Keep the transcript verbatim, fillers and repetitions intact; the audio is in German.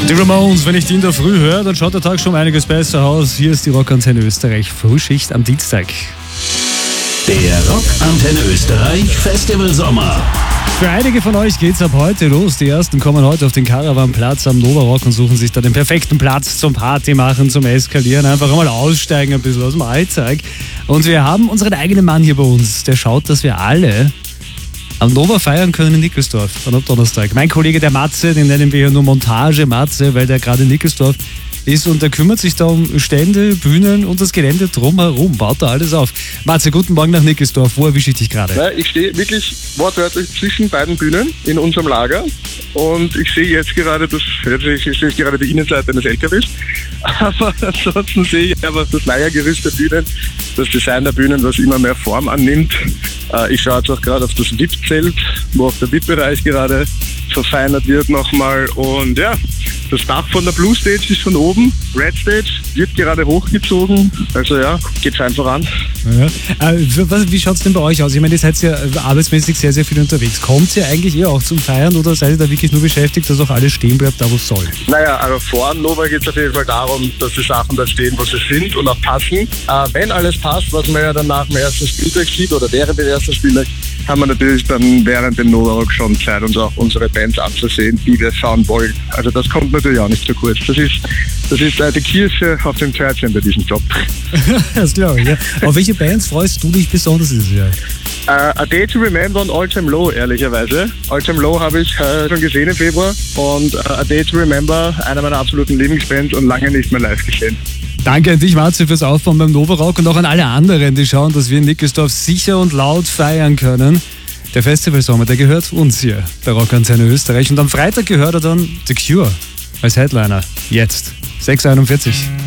Die Ramones, wenn ich die in der Früh höre, dann schaut der Tag schon einiges besser aus. Hier ist die Rockantenne Österreich, Frühschicht am Dienstag. Der Rockantenne Österreich Festival Sommer. Für einige von euch geht's ab heute los. Die ersten kommen heute auf den Caravanplatz am Nova Rock und suchen sich da den perfekten Platz zum Party machen, zum Eskalieren. Einfach einmal aussteigen, ein bisschen aus dem Alltag. Und wir haben unseren eigenen Mann hier bei uns, der schaut, dass wir alle am Nova feiern können in Nickelsdorf dann am Donnerstag. Mein Kollege, der Matze, den nennen wir hier nur Montage Matze, weil der gerade in Nickelsdorf ist und der kümmert sich da um Stände, Bühnen und das Gelände drumherum, baut da alles auf. Matze, guten Morgen nach Nickelsdorf. Wo erwische ich dich gerade? Ja, ich stehe wirklich wortwörtlich zwischen beiden Bühnen in unserem Lager und ich sehe jetzt gerade das, jetzt sehe ich gerade die Innenseite eines L K Ws, aber ansonsten sehe ich aber das Leiergerüst der Bühnen, das Design der Bühnen, was immer mehr Form annimmt. Ich schaue jetzt auch gerade auf das V I P-Zelt, wo auch der V I P-Bereich gerade verfeinert wird nochmal. Und ja, das Dach von der Blue Stage ist von oben, Red Stage wird gerade hochgezogen. Also ja, geht's einfach an. Ja. Äh, wie schaut's denn bei euch aus? Ich meine, ihr seid ja arbeitsmäßig sehr, sehr viel unterwegs. Kommt ihr eigentlich eher auch zum Feiern oder seid ihr da wirklich nur beschäftigt, dass auch alles stehen bleibt, da wo es soll? Naja, also vor Nova geht es auf jeden Fall darum, dass die Sachen da stehen, wo sie sind und auch passen. Äh, wenn alles passt, was man ja dann nach dem ersten Spieltag sieht oder während des ersten Spieltags, haben wir natürlich dann während dem Nova Rock schon Zeit, uns auch unsere Bands anzusehen, die wir schauen wollen. Also das kommt natürlich auch nicht zu kurz. Das ist, das ist äh, die Kirsche auf dem Törtchen bei diesem Job. Das glaube ich, ja. Auf welche Bands freust du dich besonders dieses Jahr? Uh, A Day to Remember und All Time Low, ehrlicherweise. All Time Low habe ich äh, schon gesehen im Februar und uh, A Day to Remember, einer meiner absoluten Lieblingsbands und lange nicht mehr live gesehen. Danke an dich, Matze, fürs Aufbauen beim Nova Rock und auch an alle anderen, die schauen, dass wir in Nickelsdorf sicher und laut feiern können. Der Festivalsommer, der gehört uns hier, der Rockantenne Österreich. Und am Freitag gehört er dann The Cure als Headliner. Jetzt, sechs Uhr einundvierzig.